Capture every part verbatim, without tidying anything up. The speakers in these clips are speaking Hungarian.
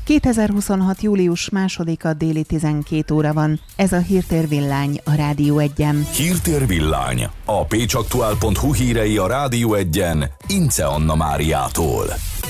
kétezer-huszonhat. július másodika déli tizenkét óra van. Ez a Hírtér Villány a Rádió Egyen. Hírtér Villány. A pécsaktuál pont hu hírei a Rádió Egyen Ince Anna Máriától.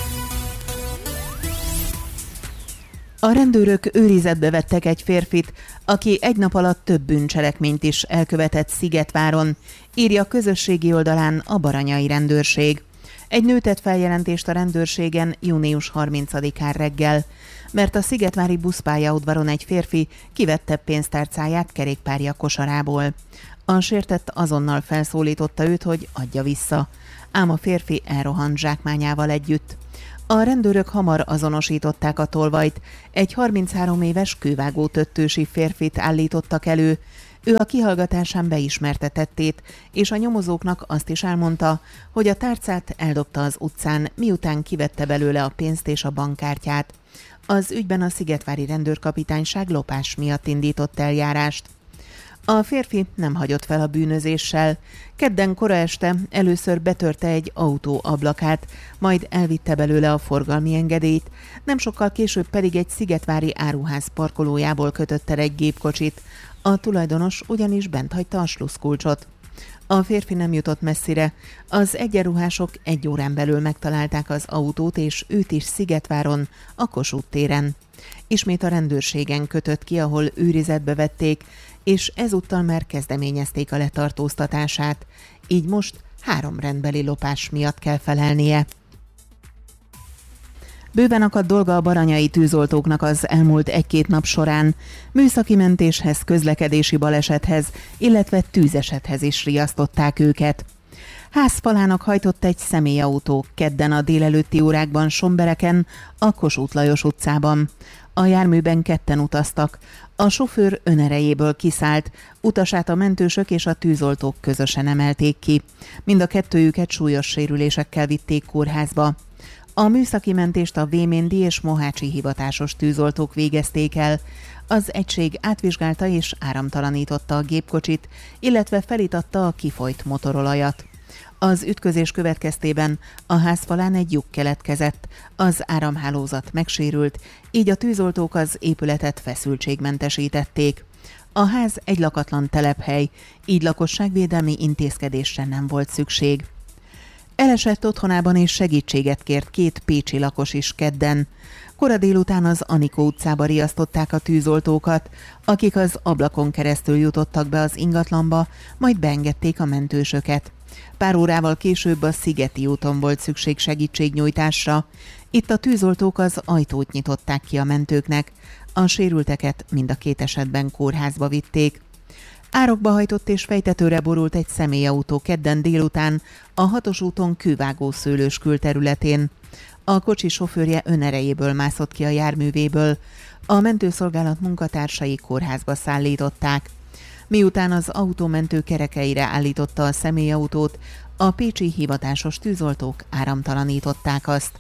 A rendőrök őrizetbe vettek egy férfit, aki egy nap alatt több bűncselekményt is elkövetett Szigetváron, írja a közösségi oldalán a baranyai rendőrség. Egy nő tett feljelentést a rendőrségen június harmincadikán reggel, mert a szigetvári buszpályaudvaron egy férfi kivette pénztárcáját kerékpárja kosarából. A sértett azonnal felszólította őt, hogy adja vissza, ám a férfi elrohant zsákmányával együtt. A rendőrök hamar azonosították a tolvajt, egy harminchárom éves kővágótöttősi férfit állítottak elő. Ő a kihallgatásán beismerte tettét, és a nyomozóknak azt is elmondta, hogy a tárcát eldobta az utcán, miután kivette belőle a pénzt és a bankkártyát. Az ügyben a szigetvári rendőrkapitányság lopás miatt indított eljárást. A férfi nem hagyott fel a bűnözéssel. Kedden kora este először betörte egy autó ablakát, majd elvitte belőle a forgalmi engedélyt, nem sokkal később pedig egy szigetvári áruház parkolójából kötött el egy gépkocsit. A tulajdonos ugyanis bent hagyta a sluszkulcsot. A férfi nem jutott messzire. Az egyenruhások egy órán belül megtalálták az autót és őt is Szigetváron, a Kossuth téren. Ismét a rendőrségen kötött ki, ahol őrizetbe vették, és ezúttal már kezdeményezték a letartóztatását. Így most három rendbeli lopás miatt kell felelnie. Bőven akadt dolga a baranyai tűzoltóknak az elmúlt egy-két nap során. Műszaki mentéshez, közlekedési balesethez, illetve tűzesethez is riasztották őket. Házfalának hajtott egy személyautó kedden a délelőtti órákban Sombereken, a Kossuth Lajos utcában. A járműben ketten utaztak. A sofőr önerejéből kiszállt, utasát a mentősök és a tűzoltók közösen emelték ki. Mind a kettőjüket súlyos sérülésekkel vitték kórházba. A műszaki mentést a Véméndi és Mohácsi hivatásos tűzoltók végezték el. Az egység átvizsgálta és áramtalanította a gépkocsit, illetve felitatta a kifolyt motorolajat. Az ütközés következtében a házfalán egy lyuk keletkezett, az áramhálózat megsérült, így a tűzoltók az épületet feszültségmentesítették. A ház egy lakatlan telephely, így lakosságvédelmi intézkedésre nem volt szükség. Elesett otthonában és segítséget kért két pécsi lakos is kedden. Kora délután az Anikó utcába riasztották a tűzoltókat, akik az ablakon keresztül jutottak be az ingatlanba, majd beengedték a mentősöket. Pár órával később a Szigeti úton volt szükség segítségnyújtásra. Itt a tűzoltók az ajtót nyitották ki a mentőknek. A sérülteket mind a két esetben kórházba vitték. Árokba hajtott és fejtetőre borult egy személyautó kedden délután a hatos úton Kővágó szőlős külterületén. A kocsi sofőrje önerejéből mászott ki a járművéből. A mentőszolgálat munkatársai kórházba szállították. Miután az autómentő kerekeire állította a személyautót, a pécsi hivatásos tűzoltók áramtalanították azt.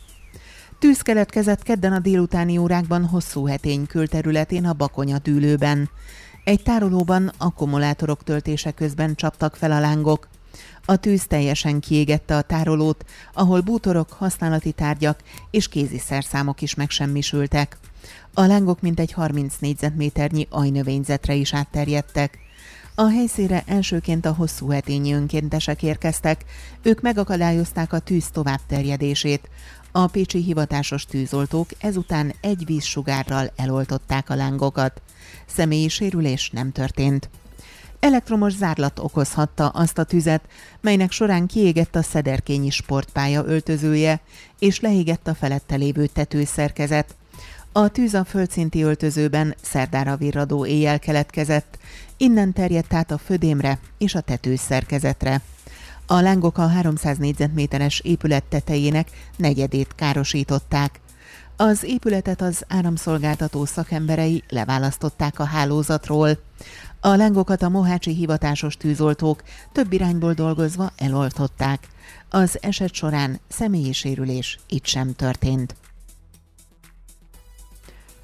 Tűz keletkezett kedden a délutáni órákban Hosszúhetény külterületén a Bakonya dűlőben. Egy tárolóban akkumulátorok töltése közben csaptak fel a lángok. A tűz teljesen kiégette a tárolót, ahol bútorok, használati tárgyak és kéziszerszámok is megsemmisültek. A lángok mintegy harminc négyzetméternyi ajnövényzetre is átterjedtek. A helyszínre elsőként a hosszúhetényi önkéntesek érkeztek, ők megakadályozták a tűz továbbterjedését. A pécsi hivatásos tűzoltók ezután egy vízsugárral eloltották a lángokat. Személyi sérülés nem történt. Elektromos zárlat okozhatta azt a tüzet, melynek során kiégett a Szederkényi sportpálya öltözője, és leégett a felette lévő tetőszerkezet. A tűz a földszinti öltözőben szerdára virradó éjjel keletkezett, innen terjedt át a födémre és a tetőszerkezetre. A lángok a háromszáz négyzetméteres épület tetejének negyedét károsították. Az épületet az áramszolgáltató szakemberei leválasztották a hálózatról. A lángokat a mohácsi hivatásos tűzoltók több irányból dolgozva eloltották. Az eset során személyi sérülés itt sem történt.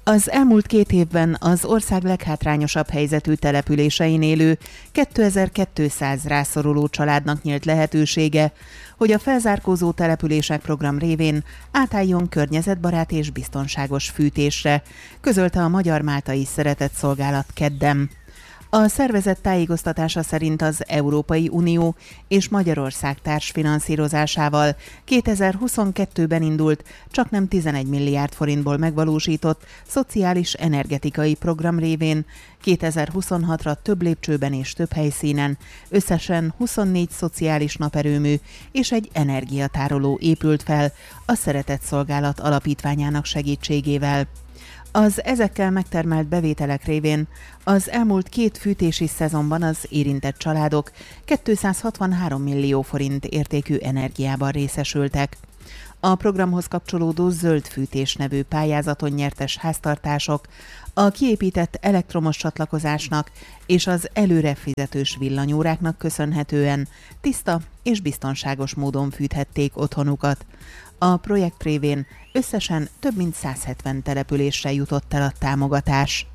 Az elmúlt két évben az ország leghátrányosabb helyzetű településein élő kétezer-kétszáz rászoruló családnak nyílt lehetősége, hogy a felzárkózó települések program révén átálljon környezetbarát és biztonságos fűtésre, közölte a Magyar Máltai Szeretetszolgálat kedden. A szervezet tájékoztatása szerint az Európai Unió és Magyarország társfinanszírozásával kétezer-huszonkettőben indult, csaknem tizenegy milliárd forintból megvalósított szociális energetikai program révén kétezer-huszonhatra több lépcsőben és több helyszínen összesen huszonnégy szociális naperőmű és egy energiatároló épült fel a Szeretetszolgálat alapítványának segítségével. Az ezekkel megtermelt bevételek révén az elmúlt két fűtési szezonban az érintett családok kétszázhatvanhárom millió forint értékű energiában részesültek. A programhoz kapcsolódó Zöld Fűtés nevű pályázaton nyertes háztartások a kiépített elektromos csatlakozásnak és az előre fizetős villanyóráknak köszönhetően tiszta és biztonságos módon fűthették otthonukat. A projekt révén összesen több mint száz hetven településre jutott el a támogatás.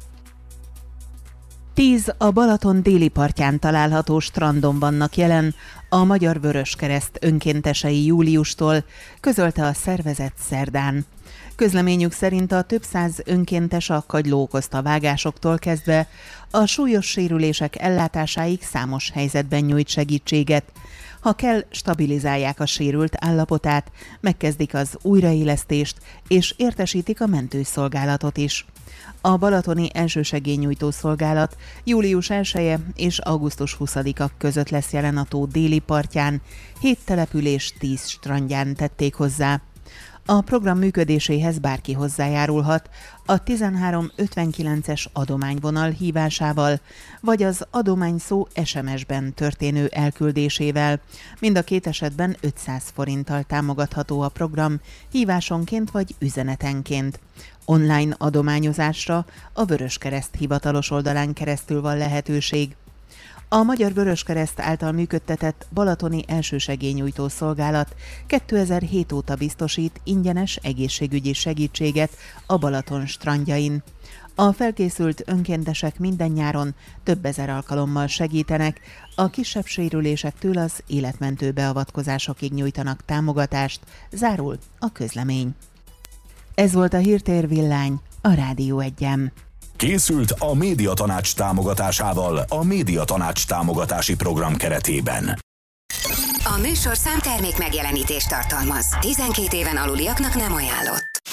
Tíz a Balaton déli partján található strandon vannak jelen a Magyar Vöröskereszt önkéntesei júliustól, közölte a szervezet szerdán. Közleményük szerint a több száz önkéntes a kagyló okozta vágásoktól kezdve a súlyos sérülések ellátásáig számos helyzetben nyújt segítséget. Ha kell, stabilizálják a sérült állapotát, megkezdik az újraélesztést és értesítik a mentőszolgálatot is. A balatoni elsősegélynyújtó szolgálat július elseje és augusztus huszadika között lesz jelen a tó déli partján, hét település tíz strandján tették hozzá. A program működéséhez bárki hozzájárulhat a tizenhárom ötvenkilences adományvonal hívásával, vagy az adományszó es em es-ben történő elküldésével. Mind a két esetben ötszáz forinttal támogatható a program, hívásonként vagy üzenetenként. Online adományozásra a Vöröskereszt hivatalos oldalán keresztül van lehetőség. A Magyar Vöröskereszt által működtetett balatoni elsősegélynyújtó szolgálat kétezer-hét óta biztosít ingyenes egészségügyi segítséget a Balaton strandjain. A felkészült önkéntesek minden nyáron több ezer alkalommal segítenek, a kisebb sérülésektől az életmentő beavatkozásokig nyújtanak támogatást, zárul a közlemény. Ez volt a Hírtér Villány, a Rádió Egyen. Készült a Médiatanács támogatásával a Médiatanács támogatási program keretében. A műsorszám termék megjelenítést tartalmaz. tizenkét éven aluliaknak nem ajánlott.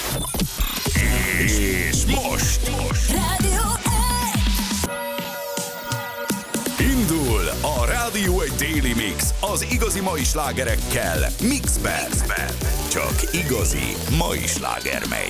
És most, most. Rádió Indul a Rádió egy Daily Mix az igazi mai slágerekkel Mixben. Csak igazi mai sláger megy.